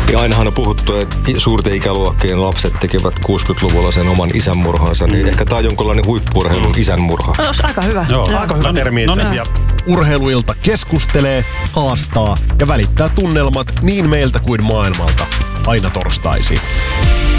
Ja ainahan on puhuttu, että suurten ikäluokkien lapset tekevät 60-luvulla sen oman isänmurhansa, niin ehkä tämä on jonkinlainen huippu-urheilun isänmurha. No, se aika hyvä. Joo. Aika hyvä termi itse asiassa. Urheiluilta keskustelee, haastaa ja välittää tunnelmat niin meiltä kuin maailmalta. Aina torstaisin.